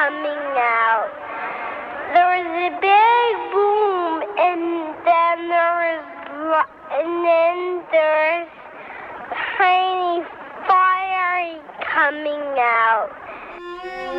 coming out. There was a big boom, and then there's tiny fire coming out.